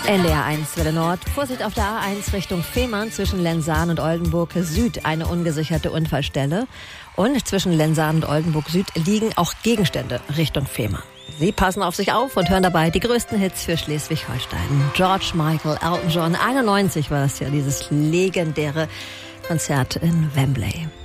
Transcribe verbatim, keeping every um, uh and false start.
N D R eins Welle Nord. Vorsicht auf der A eins Richtung Fehmarn zwischen Lensahn und Oldenburg Süd. Eine ungesicherte Unfallstelle. Und zwischen Lensahn und Oldenburg Süd liegen auch Gegenstände Richtung Fehmarn. Sie passen auf sich auf und hören dabei die größten Hits für Schleswig-Holstein. George Michael, Elton John, einundneunzig war das ja, dieses legendäre Konzert in Wembley.